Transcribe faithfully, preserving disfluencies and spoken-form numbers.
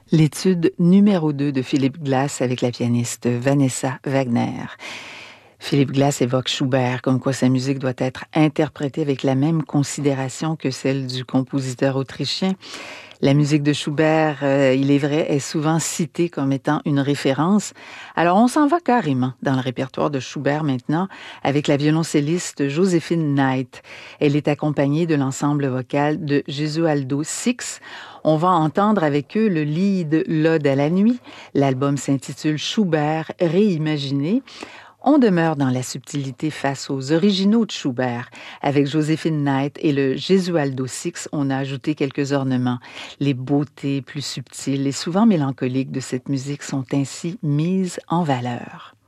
L'étude numéro deux de Philippe Glass avec la pianiste Vanessa Wagner. Philippe Glass évoque Schubert, comme quoi sa musique doit être interprétée avec la même considération que celle du compositeur autrichien. La musique de Schubert, euh, il est vrai, est souvent citée comme étant une référence. Alors, on s'en va carrément dans le répertoire de Schubert maintenant avec la violoncelliste Joséphine Knight. Elle est accompagnée de l'ensemble vocal de Gesualdo Six. On va entendre avec eux le lead L'Ode à la nuit. L'album s'intitule Schubert réimaginé. On demeure dans la subtilité face aux originaux de Schubert. Avec Joséphine Knight et le Gesualdo Six, on a ajouté quelques ornements. Les beautés plus subtiles et souvent mélancoliques de cette musique sont ainsi mises en valeur.